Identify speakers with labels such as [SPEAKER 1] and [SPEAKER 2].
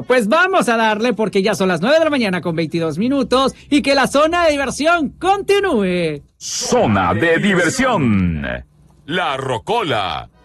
[SPEAKER 1] Pues vamos a darle porque ya son las 9 de la mañana con 22 minutos y que la zona de diversión continúe.
[SPEAKER 2] Zona de diversión. La Rocola.